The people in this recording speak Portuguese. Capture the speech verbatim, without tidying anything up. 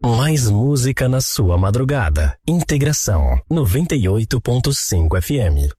Mais música na sua madrugada. Integração noventa e oito ponto cinco F M.